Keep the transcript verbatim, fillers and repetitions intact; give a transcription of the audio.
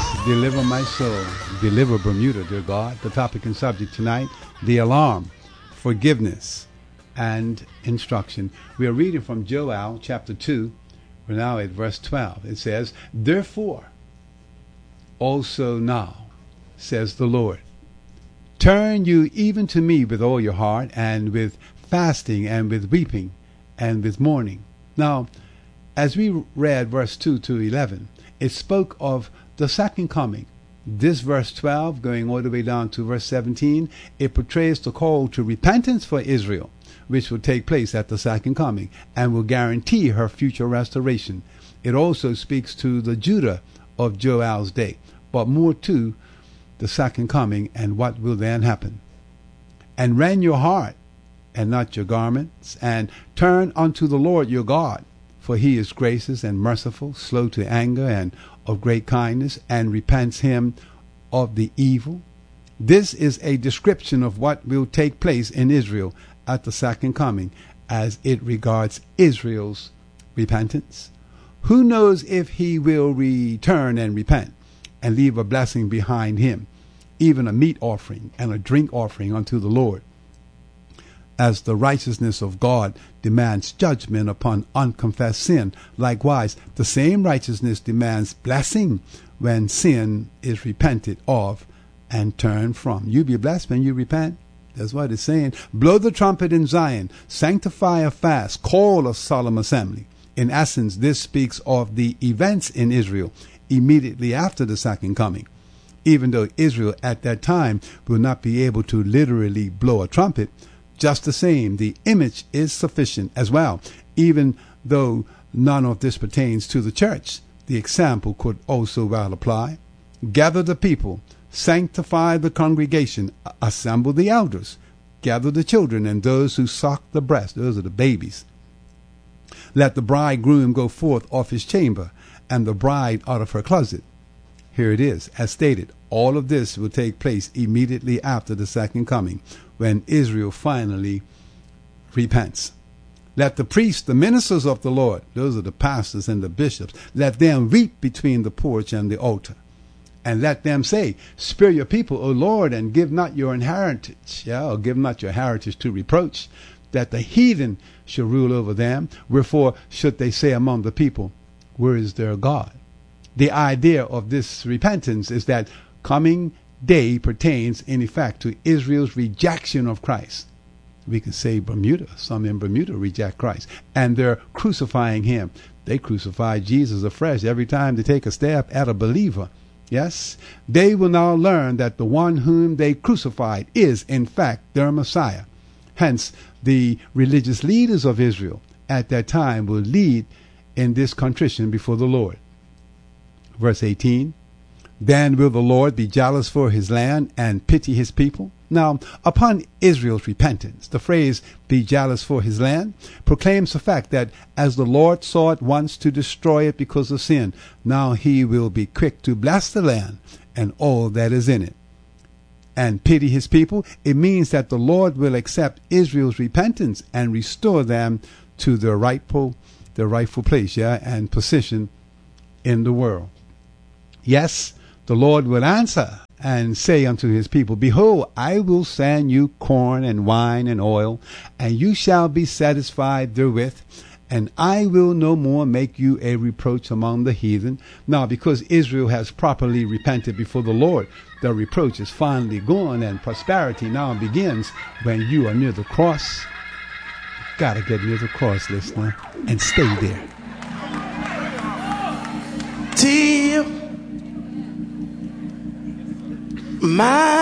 Deliver my soul. Deliver Bermuda, dear God. The topic and subject tonight, the alarm, forgiveness, and instruction. We are reading from Joel chapter two. We're now at verse twelve. It says, Therefore, also now, says the Lord, turn you even to me with all your heart, and with fasting, and with weeping, and with mourning. Now, as we read verse two to eleven, it spoke of the second coming. This verse twelve, going all the way down to verse seventeen, it portrays the call to repentance for Israel, which will take place at the second coming and will guarantee her future restoration. It also speaks to the Judah of Joel's day, but more to the second coming and what will then happen. And rend your heart and not your garments, and turn unto the Lord your God, for he is gracious and merciful, slow to anger, and of great kindness, and repents him of the evil. This is a description of what will take place in Israel at the second coming as it regards Israel's repentance. Who knows if he will return and repent and leave a blessing behind him, even a meat offering and a drink offering unto the Lord, as the righteousness of God demands judgment upon unconfessed sin. Likewise, the same righteousness demands blessing when sin is repented of and turned from. You be blessed when you repent. That's what it's saying. Blow the trumpet in Zion, sanctify a fast, call a solemn assembly. In essence, this speaks of the events in Israel immediately after the second coming. Even though Israel at that time will not be able to literally blow a trumpet, just the same, the image is sufficient as well. Even though none of this pertains to the church, the example could also well apply. Gather the people, sanctify the congregation, assemble the elders, gather the children and those who suck the breast, those are the babies. Let the bridegroom go forth of his chamber, and the bride out of her closet. Here it is, as stated, all of this will take place immediately after the second coming, when Israel finally repents. Let the priests, the ministers of the Lord, those are the pastors and the bishops, let them weep between the porch and the altar. And let them say, Spare your people, O Lord, and give not your inheritance, yeah, or give not your heritage to reproach, that the heathen shall rule over them. Wherefore should they say among the people, Where is their God? The idea of this repentance is that coming day pertains in effect to Israel's rejection of Christ. We could say Bermuda. Some in Bermuda reject Christ, and they're crucifying him. They crucify Jesus afresh every time they take a stab at a believer. Yes, they will now learn that the one whom they crucified is in fact their Messiah. Hence, the religious leaders of Israel at that time will lead in this contrition before the Lord. Verse eighteen, Then will the Lord be jealous for his land and pity his people. Now, upon Israel's repentance, the phrase, be jealous for his land, proclaims the fact that as the Lord sought once to destroy it because of sin, now he will be quick to bless the land and all that is in it. And pity his people, it means that the Lord will accept Israel's repentance and restore them to their rightful, their rightful place, yeah, and position in the world. Yes, the Lord will answer and say unto his people, Behold, I will send you corn and wine and oil, and you shall be satisfied therewith, and I will no more make you a reproach among the heathen. Now, because Israel has properly repented before the Lord, the reproach is finally gone, and prosperity now begins when you are near the cross. You've got to get near the cross, listener, and stay there. Till my